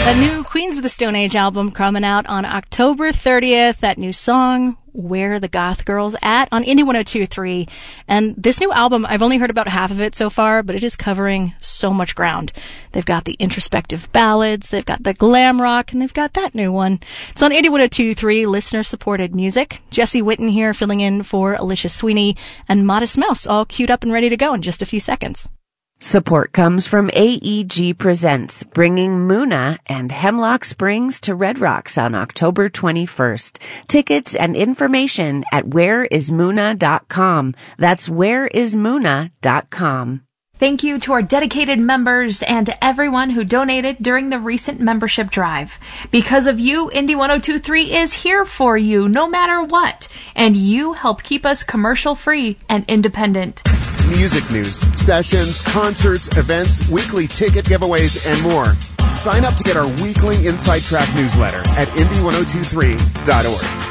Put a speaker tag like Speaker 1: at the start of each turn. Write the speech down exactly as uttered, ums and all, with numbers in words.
Speaker 1: The new Queens of the Stone Age album coming out on October thirtieth. That new song, Where the Goth Girls At, on Indie one oh two point three. And this new album, I've only heard about half of it so far, but it is covering so much ground. They've got the introspective ballads, they've got the glam rock, and they've got that new one. It's on Indie one oh two point three, listener-supported music. Jesse Witten here filling in for Alicia Sweeney, and Modest Mouse all queued up and ready to go in just a few seconds.
Speaker 2: Support comes from A E G Presents, bringing Muna and Hemlock Springs to Red Rocks on October twenty-first. Tickets and information at where is muna dot com. That's where is muna dot com.
Speaker 3: Thank you to our dedicated members and to everyone who donated during the recent membership drive. Because of you, Indie one oh two point three is here for you, no matter what. And you help keep us commercial-free and independent.
Speaker 4: Music news, sessions, concerts, events, weekly ticket giveaways, and more. Sign up to get our weekly Inside Track newsletter at indie one oh two three dot org.